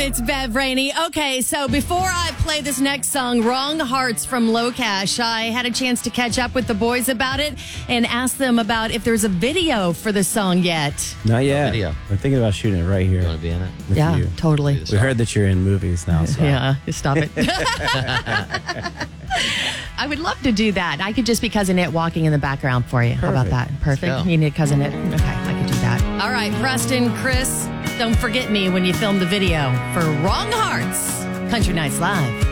It's Bev Rainey. Okay, so before I play this next song, Wrong Hearts from Low Cash, I had a chance to catch up with the boys about it and ask them about if there's a video for the song yet. Not yet. Video. We're thinking about shooting it right here. You want to be in it? with Yeah, you. totally. We heard that you're in movies now. So. Yeah, stop it. I would love to do that. I could just be Cousin It walking in the background for you. How about that? Perfect. Let's go. You need Cousin It? Okay, I could do that. All right, Preston, Chris, don't forget me when you film the video for Wrong Hearts, Country Nights Live.